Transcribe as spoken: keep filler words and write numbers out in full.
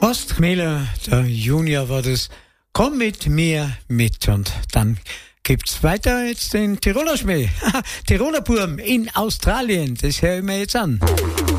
Horst Chmieler, der Junior war das. Komm mit mir mit. Und dann gibt's weiter jetzt den Tiroler Schmäh. Tiroler Burm in Australien. Das hören wir jetzt an.